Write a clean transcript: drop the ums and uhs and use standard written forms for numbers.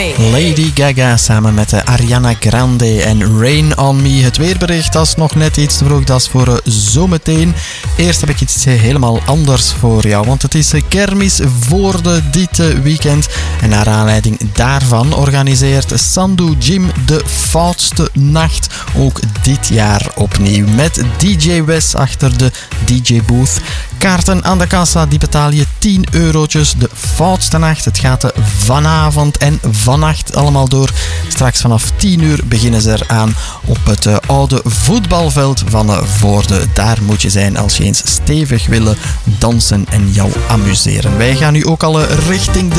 Lady Gaga samen met Ariana Grande en Rain on Me. Het weerbericht, dat is nog net iets te vroeg, dat is voor zometeen. Eerst heb ik iets helemaal anders voor jou, want het is kermis voor dit weekend. En naar aanleiding daarvan organiseert Sandu Gym de foutste nacht, ook dit jaar opnieuw. Met DJ Wes achter de DJ-booth. Kaarten aan de kassa, die betaal je 10 eurotjes. De foutste nacht, het gaat vanavond en vannacht allemaal door. Straks vanaf 10 uur beginnen ze eraan op het oude voetbalveld van Voorde. Daar moet je zijn als je eens stevig willen dansen en jou amuseren. Wij gaan nu ook al richting de